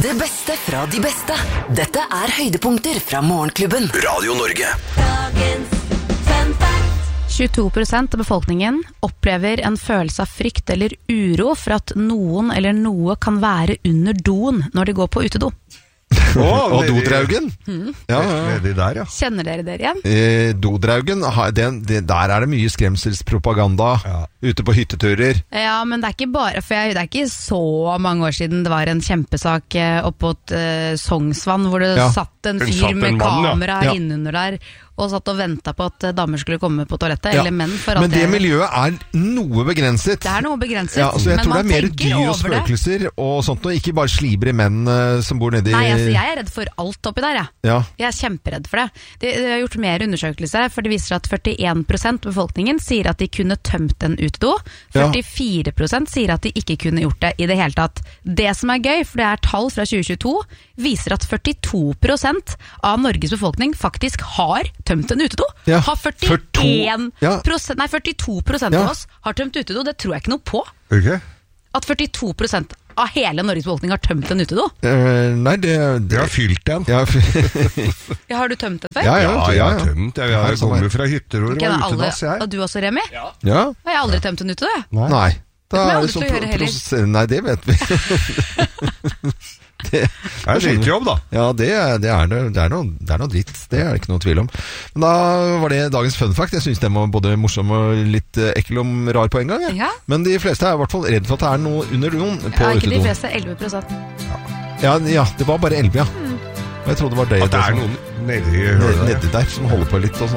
Det beste fra de beste. Dette høydepunkter fra Morgenklubben. Radio Norge. Dagens fun fact. 22% av befolkningen opplever en følelse av frykt eller uro for at noen eller noe kan være under doen når de går på utedo. Og dodraugen. Ja. Nedi der, ja. Kjenner dere igjen? Dodraugen, der det mye skremselspropaganda ute på hytteturer. Ja, men det ikke bare, for det ikke så mange år siden det var en kjempesak oppe på Sognsvann, hvor det satt en fyr med kamera innunder der, og satt og ventet på at damer skulle komme på toalettet, eller menn for alt. Men det miljøet noe begrenset. Det noe begrenset. Ja, så jeg tror det mer dyr og spøkelser og sånt, og ikke bare slibre menn som bor nede i... Nei, altså jeg redd for alt oppi der, Jeg kjemperedd for det. De har gjort mer undersøkelse, for det viser at 41% av befolkningen sier at de kunne tømt en utedo. 44% sier at de ikke kunne gjort det i det hele tatt. Det som gøy, for det tall fra 2022, viser at 42% av Norges befolkning faktisk har tømt en utedo. Har 42% av oss har tømt utedo. Det tror jeg ikke noe på. Okay. At 42% av hele Norges befolkning har tømt en utedo. Nei, det har fylt den. Har du tømt den før? Ja, jeg har tømt. Jeg kommer fra hytter og utedass, Og du også, Remi? Ja. Har jeg aldri tømt en utedo, jeg? Nei. Nei, det vet vi. Det en drittjobb, da. Ja, det noe dritt. Det det ikke noe tvil om. Men da var det dagens fun fact. Jeg synes den var både morsom og litt ekkel og rar på en gang. Men de fleste i hvert fall redd for at det noe under doen på utedoen. Ikke de fleste, 11%. Ja, det var bare 11, Og jeg trodde det var det. At det noen nedi der som holder på litt og sånn.